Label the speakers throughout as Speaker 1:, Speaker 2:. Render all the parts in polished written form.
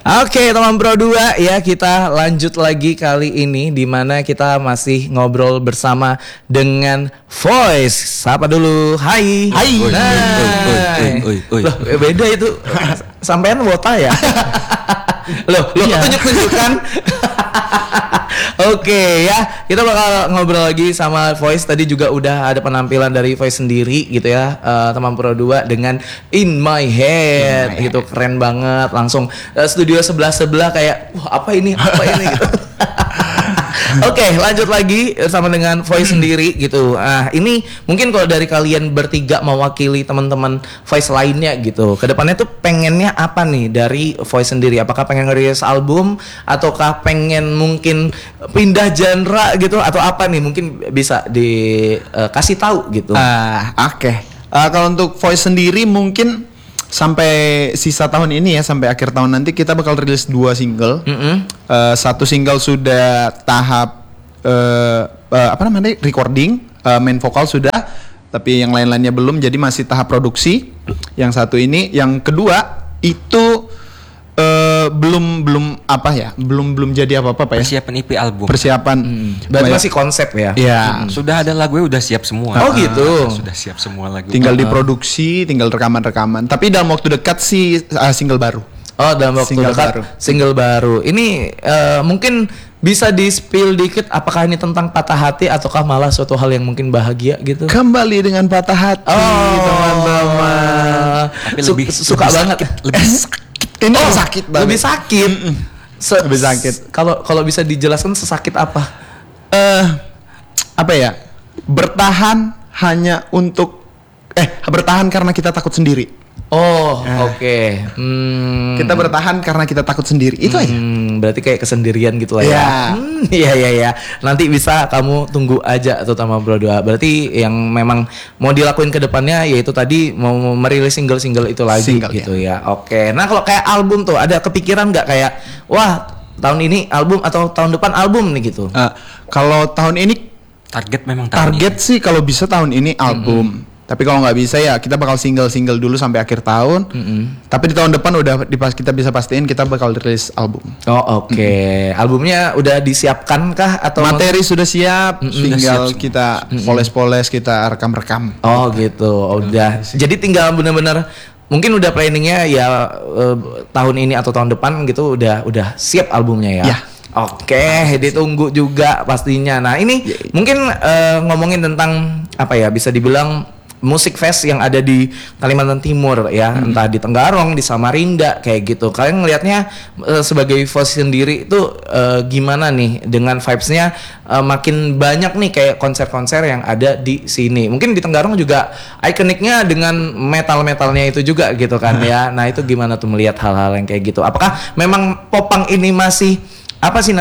Speaker 1: Oke, teman Pro 2 ya, kita lanjut lagi kali ini di mana kita masih ngobrol bersama dengan Voice. Sapa dulu. Hai.
Speaker 2: Hai.
Speaker 1: Loh, beda itu. Sampean wota ya? Loh,
Speaker 2: Iya.
Speaker 1: tunjuk-tunjukkan. Oke ya, kita bakal ngobrol lagi sama Voice. Tadi juga udah ada penampilan dari Voice sendiri gitu ya, teman Pro 2 dengan In My Head gitu, keren banget. Langsung studio sebelah kayak wah apa ini gitu. Oke, lanjut lagi sama dengan Voice sendiri gitu. Ini mungkin kalau dari kalian bertiga mewakili teman-teman Voice lainnya gitu, kedepannya tuh pengennya apa nih dari Voice sendiri? Apakah pengen ngerilis album ataukah pengen mungkin pindah genre gitu atau apa nih? Mungkin bisa dikasih tahu gitu.
Speaker 2: Oke. Kalau untuk Voice sendiri mungkin sampai sisa tahun ini ya, sampai akhir tahun nanti kita bakal rilis 2 single. Satu single sudah tahap recording, main vokal sudah, tapi yang lain-lainnya belum, jadi masih tahap produksi. Yang satu ini, yang kedua itu belum jadi apa-apa Pak ya.
Speaker 3: Persiapan EP album.
Speaker 2: Persiapan.
Speaker 1: Berarti masih konsep ya?
Speaker 2: Ya.
Speaker 3: Sudah ada lagu, udah siap semua.
Speaker 1: Oh gitu.
Speaker 3: Sudah siap semua lagu.
Speaker 2: Tinggal diproduksi, tinggal rekaman. Tapi dalam waktu dekat sih single baru.
Speaker 1: Oh, dalam waktu dekat single baru. Ini mungkin bisa di-spill dikit apakah ini tentang patah hati ataukah malah suatu hal yang mungkin bahagia gitu?
Speaker 2: Kembali dengan patah hati, teman-teman.
Speaker 1: Tapi suka banget.
Speaker 3: Lebih sakit.
Speaker 2: Ini sakit banget.
Speaker 1: Lebih sakit.
Speaker 2: Lebih sakit.
Speaker 1: Kalau bisa dijelaskan sesakit apa?
Speaker 2: Apa ya? Bertahan hanya untuk bertahan karena kita takut sendiri.
Speaker 1: Oke.
Speaker 2: Kita bertahan karena kita takut sendiri. Itu aja.
Speaker 1: Berarti kayak kesendirian gitu lah ya. Iya. Nanti bisa kamu tunggu aja terutama Bro 2. Berarti yang memang mau dilakuin ke depannya yaitu tadi mau merilis single-single itu lagi gitu ya. Oke. Nah, kalau kayak album tuh ada kepikiran nggak kayak wah, tahun ini album atau tahun depan album nih gitu?
Speaker 2: Kalau tahun ini target sih kalau bisa tahun ini album. Tapi kalau nggak bisa ya kita bakal single dulu sampai akhir tahun. Tapi di tahun depan kita bisa pastiin kita bakal rilis album.
Speaker 1: Oke. Albumnya udah disiapkan kah atau
Speaker 2: materi sudah siap? Tinggal kita poles-poles, kita rekam-rekam.
Speaker 1: Oh gitu. Udah. Jadi tinggal benar-benar mungkin udah planningnya ya tahun ini atau tahun depan gitu udah siap albumnya ya. Oke, ditunggu juga pastinya. Nah ini mungkin ngomongin tentang apa ya, bisa dibilang musik fest yang ada di Kalimantan Timur ya, entah di Tenggarong, di Samarinda kayak gitu. Kalian ngelihatnya sebagai Voice sendiri itu gimana nih dengan vibes-nya makin banyak nih kayak konser-konser yang ada di sini. Mungkin di Tenggarong juga ikoniknya dengan metal-metalnya itu juga gitu kan ya. Nah itu gimana tuh melihat hal-hal yang kayak gitu? Apakah memang Popang ini masih masih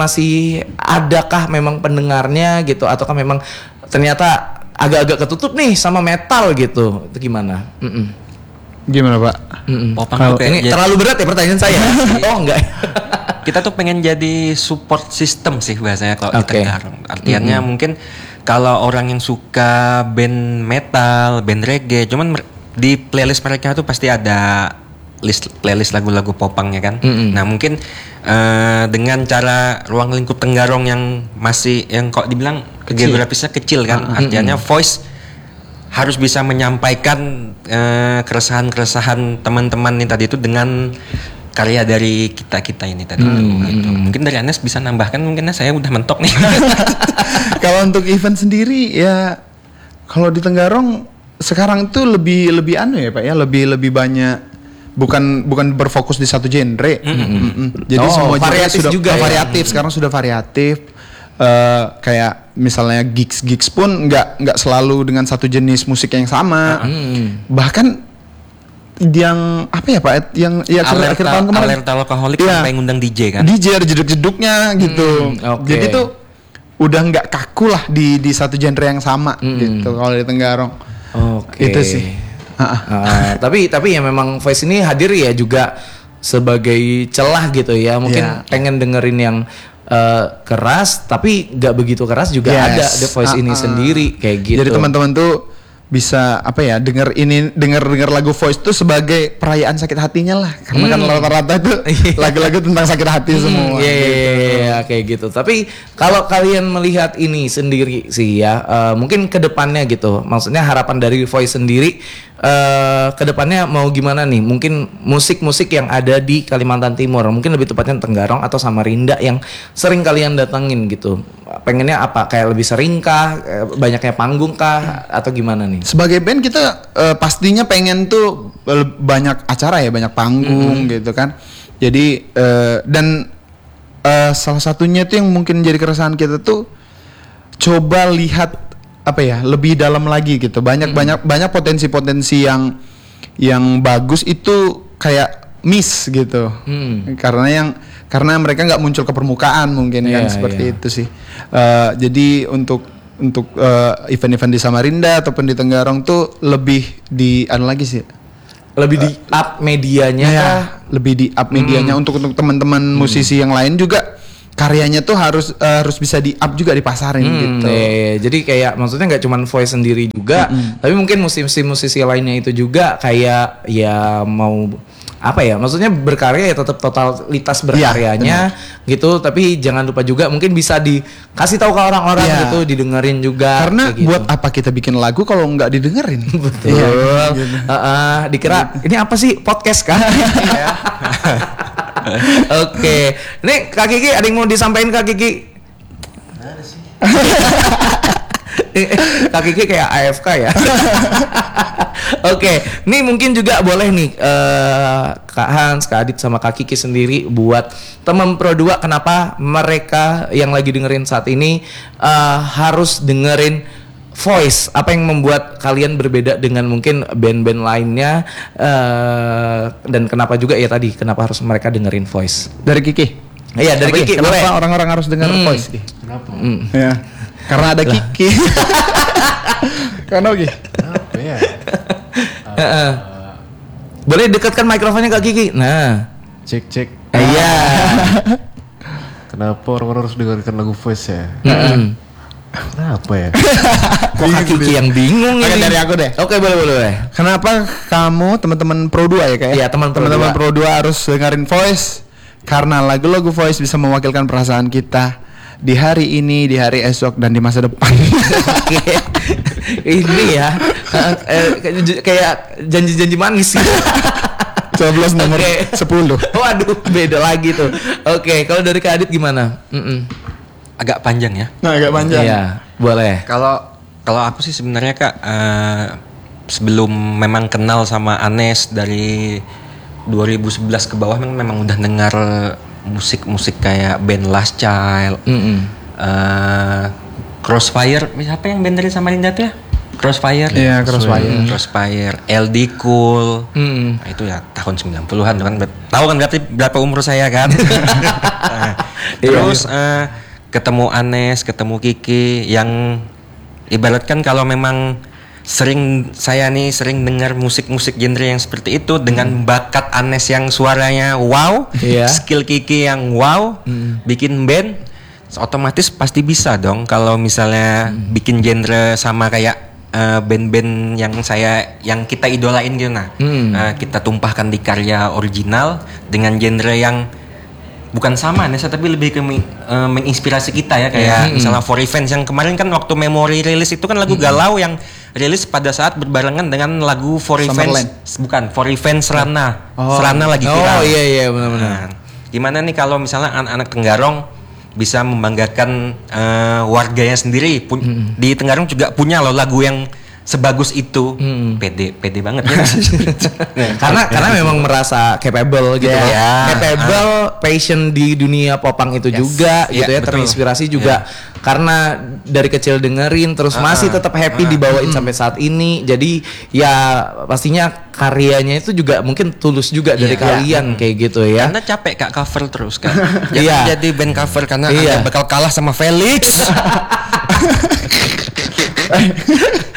Speaker 1: adakah memang pendengarnya gitu, ataukah memang ternyata agak-agak ketutup nih sama metal gitu? Itu gimana?
Speaker 2: Gimana Pak?
Speaker 3: Popang
Speaker 1: ini terlalu berat ya pertanyaan saya. Enggak.
Speaker 3: Kita tuh pengen jadi support system sih bahasanya kalau di Tenggarong. Artinya mungkin kalau orang yang suka band metal, band reggae, cuman di playlist mereka tuh pasti ada playlist lagu-lagu Popang ya kan. Nah mungkin dengan cara ruang lingkup Tenggarong yang masih yang kok dibilang geografisnya kecil kan, artinya Voice harus bisa menyampaikan keresahan-keresahan teman-teman ini tadi itu dengan karya dari kita ini tadi gitu. Mungkin dari Anes bisa nambahkan, mungkin saya udah mentok nih.
Speaker 2: Kalau untuk event sendiri ya, kalau di Tenggarong sekarang tuh lebih ya Pak ya, lebih banyak bukan berfokus di satu genre. Jadi semua genre sudah juga variatif. Sekarang sudah variatif. Kayak misalnya gigs pun nggak selalu dengan satu jenis musik yang sama. Bahkan yang apa ya Pak? Yang ya akhir tahun kemarin
Speaker 3: Alerta Alkoholik sampai ngundang DJ kan?
Speaker 2: DJ ada jeduk-jeduknya gitu. Jadi tuh udah nggak kaku lah di satu genre yang sama gitu kalau di Tenggarong. Itu sih.
Speaker 1: Tapi ya memang Voice ini hadir ya juga sebagai celah gitu ya. Mungkin pengen dengerin yang keras tapi nggak begitu keras juga ada The Voice ini sendiri kayak gitu.
Speaker 2: Jadi teman-teman tuh bisa apa ya, denger lagu Voice itu sebagai perayaan sakit hatinya lah, karena kan rata-rata itu lagu-lagu tentang sakit hati semua.
Speaker 1: Iya, kayak gitu. Tapi kalau kalian melihat ini sendiri sih ya, mungkin kedepannya gitu, maksudnya harapan dari Voice sendiri kedepannya mau gimana nih? Mungkin musik-musik yang ada di Kalimantan Timur, mungkin lebih tepatnya Tenggarong atau Samarinda yang sering kalian datengin gitu. Pengennya apa? Kayak lebih sering kah? Banyaknya panggung kah? Atau gimana nih?
Speaker 2: Sebagai band kita pastinya pengen tuh banyak acara ya, banyak panggung gitu kan. Jadi dan salah satunya tuh yang mungkin jadi keresahan kita tuh coba lihat apa ya, lebih dalam lagi gitu. Banyak potensi-potensi yang bagus itu kayak miss gitu. Karena mereka nggak muncul ke permukaan mungkin kan seperti itu sih. Jadi untuk event-event di Samarinda ataupun di Tenggarong tuh lebih di lagi sih.
Speaker 1: Lebih di up medianya kah?
Speaker 2: Lebih di up medianya untuk teman-teman musisi yang lain juga karyanya tuh harus bisa di up juga, dipasarin gitu.
Speaker 1: Jadi kayak maksudnya nggak cuma Voice sendiri juga, tapi mungkin musisi-musisi lainnya itu juga kayak ya mau apa ya, maksudnya berkarya ya tetap totalitas berkaryanya gitu, tapi jangan lupa juga mungkin bisa dikasih tahu ke orang-orang gitu, didengerin juga.
Speaker 2: Karena
Speaker 1: gitu. Buat
Speaker 2: apa kita bikin lagu kalau nggak didengerin?
Speaker 1: Betul. Gitu. Dikira ini apa sih, podcast kan? Oke, ini Kak Kiki ada yang mau disampaikan Kak Kiki? Ada sih. Kak Kiki kayak AFK ya. Oke, ini mungkin juga boleh nih Kak Hans, Kak Adit sama Kak Kiki sendiri buat teman Pro 2, kenapa mereka yang lagi dengerin saat ini harus dengerin Voice, apa yang membuat kalian berbeda dengan mungkin band-band lainnya, dan kenapa juga ya tadi kenapa harus mereka dengerin Voice?
Speaker 2: Dari Kiki.
Speaker 1: Iya, dari Kiki.
Speaker 2: Kenapa
Speaker 1: boleh
Speaker 2: orang-orang harus denger Voice?
Speaker 4: Kenapa?
Speaker 2: Ya. Karena ada Kiki. Karena
Speaker 4: Kenapa ya?
Speaker 1: Boleh dekatkan mikrofonnya Kak Kiki. Nah,
Speaker 4: Cek.
Speaker 1: Iya.
Speaker 4: Kenapa orang-orang harus dengarkan lagu Voice ya? Kenapa ya?
Speaker 1: Kok Kak Kiki yang bingung ini?
Speaker 2: Dari aku deh.
Speaker 1: Oke, boleh.
Speaker 2: Kenapa kamu teman-teman Pro 2 ya kayak?
Speaker 1: Iya, teman-teman
Speaker 2: Pro 2 harus dengerin Voice karena lagu-lagu Voice bisa mewakilkan perasaan kita di hari ini, di hari esok, dan di masa depan.
Speaker 1: Ini ya kayak janji-janji manis.
Speaker 2: 12 nomor 10.
Speaker 1: Waduh, beda lagi tuh. Oke, kalau dari Kak Adit gimana?
Speaker 3: Agak panjang ya.
Speaker 2: Nah, agak panjang.
Speaker 1: Iya, boleh.
Speaker 3: Kalau aku sih sebenarnya Kak, sebelum memang kenal sama Anes dari 2011 ke bawah memang udah dengar musik kayak band Last Child, Crossfire, siapa yang band dari Samarinda tuh ya? Crossfire.
Speaker 2: Iya,
Speaker 3: Crossfire, LD Cool. Nah, itu ya tahun 90-an kan. Tahu kan berapa umur saya kan? Terus ketemu Anes, ketemu Kiki yang ibaratkan kalau memang saya sering dengar musik-musik genre yang seperti itu dengan bakat Anes yang suaranya wow, skill Kiki yang wow, bikin band otomatis pasti bisa dong kalau misalnya bikin genre sama kayak band-band yang kita idolain gitu kita tumpahkan di karya original dengan genre yang bukan sama Nesa tapi lebih ke menginspirasi kita ya kayak misalnya For Revenge yang kemarin kan waktu Memory rilis itu kan lagu galau yang rilis pada saat berbarengan dengan lagu For Revenge, bukan For Revenge Serana lagi viral.
Speaker 1: Oh iya benar-benar.
Speaker 3: Nah, gimana nih kalau misalnya anak-anak Tenggarong bisa membanggakan warganya sendiri. Di Tenggarong juga punya loh lagu yang sebagus itu. Pede banget ya.
Speaker 1: karena memang merasa capable gitu capable, passion di dunia popang itu juga gitu ya, betul. Terinspirasi juga karena dari kecil dengerin terus masih tetap happy dibawain sampai saat ini. Jadi ya pastinya karyanya itu juga mungkin tulus juga dari kalian kayak gitu ya.
Speaker 3: Karena capek Kak cover terus kan. Jadi band cover karena bakal kalah sama Felix.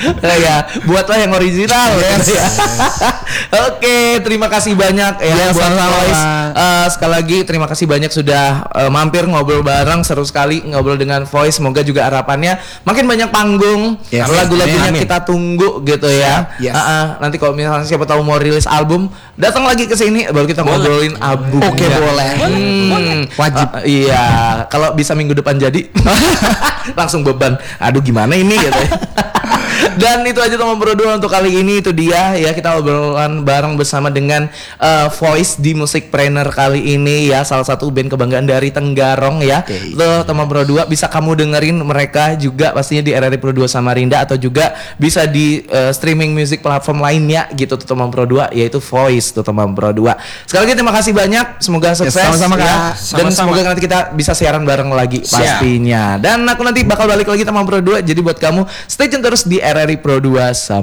Speaker 1: Ya, buatlah yang original. Yes. Ya. Oke, terima kasih banyak ya buat Voice. Sekali lagi terima kasih banyak sudah mampir ngobrol bareng, seru sekali ngobrol dengan Voice. Semoga juga harapannya makin banyak panggung, lagu-lagunya kita tunggu gitu ya. Yes. Nanti kalau misalnya siapa tahu mau rilis album, datang lagi ke sini baru kita ngobrolin album.
Speaker 2: Oke, boleh.
Speaker 1: Wajib. Iya, kalau bisa minggu depan jadi. Langsung beban. Aduh gimana ini gitu ya. Dan itu aja teman berdua untuk kali ini. Itu dia ya, kita obrolan bareng bersama dengan Voice di Musikpreneur kali ini ya, salah satu band kebanggaan dari Tenggarong ya. Lo teman berdua bisa kamu dengerin mereka juga pastinya di RRI Pro 2 Samarinda, atau juga bisa di streaming music platform lainnya gitu tuh teman berdua, yaitu Voice tuh teman berdua. Sekali lagi terima kasih banyak, semoga sukses
Speaker 2: sama-sama
Speaker 1: ya. Dan semoga nanti kita bisa siaran bareng lagi pastinya. Dan aku nanti bakal balik lagi teman berdua, jadi buat kamu stay tune terus di RRI Pro 2 Samarinda.